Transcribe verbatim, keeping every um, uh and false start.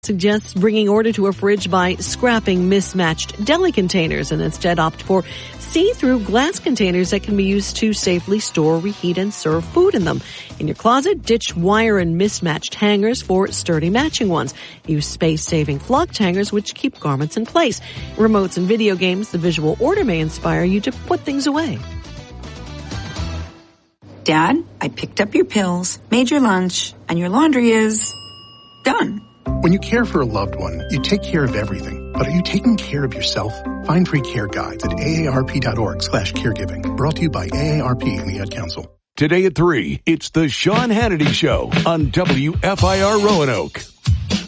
suggests bringing order to a fridge by scrapping mismatched deli containers and instead opt for see-through glass containers that can be used to safely store, reheat, and serve food in them. In your closet, ditch wire and mismatched hangers for sturdy matching ones. Use space-saving flocked hangers which keep garments in place. In remotes and video games, the visual order may inspire you to put things away. Dad, I picked up your pills, made your lunch, and your laundry is done. When you care for a loved one, you take care of everything. But are you taking care of yourself? Find free care guides at aarp.org slash caregiving. Brought to you by A A R P and the Ad Council. Today at three, it's the Sean Hannity Show on W F I R Roanoke.